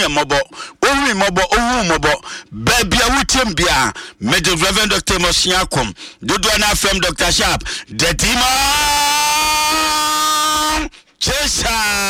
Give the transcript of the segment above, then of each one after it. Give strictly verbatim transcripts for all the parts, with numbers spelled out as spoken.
ohun mobo ohun mobo ohun mobo baby a wutem bia med Reverend Doctor Mosiakom dodo na from Doctor Sharp the team Chesa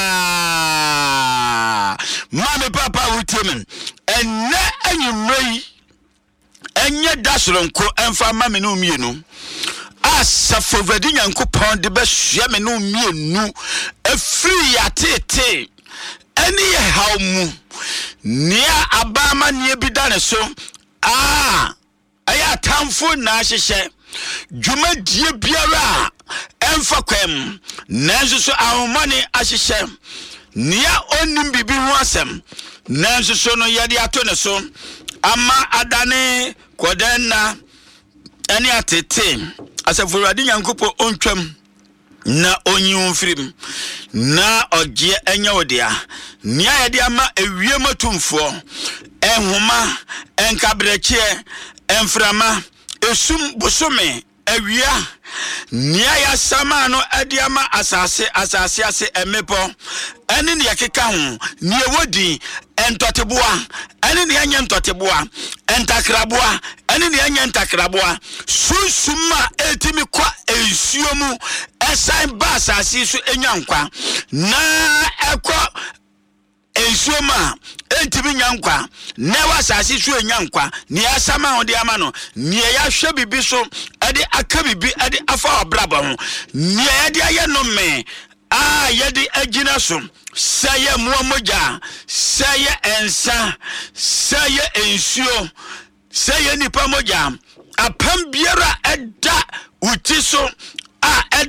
Mami papa wutem and na anyumrei enye dasronko emfa mami no mienu asafo vredi nyankopon de behye me no mienu afiri yatete eni hawmu nia abama nie bidane so ah aya tamfo na hyehye dwumadie biara emfa kwem nanso so ahomane ahyehye nia onim bibi ho asem nanso so no yede ato ne so ama adane kodena eni atete asafo radi nyankopo ontwam na onyi mfirim na ogie enya odia nia yede ama ewie matumfo ehoma enkabreche emframa esum bosome awia nia ya sama no adiama asase asase ase emepo eni ne yakeka ho ne wodi entoteboa eni ne anya entoteboa entakraboa eni ne anya entakraboa susuma etimi kwa ensuomu esan ba asase so enyankwa na ekwa ensuoma entimi nyankwa na wasase so enyankwa ne asama ho de ama no ne ya hwe bibi so ade aka bibi ade afa obraba ho ne ya de aye no me ah yedi agina so saye muamoja saye ensa saye ensuo saye nipa moja apam biara eda uti so ah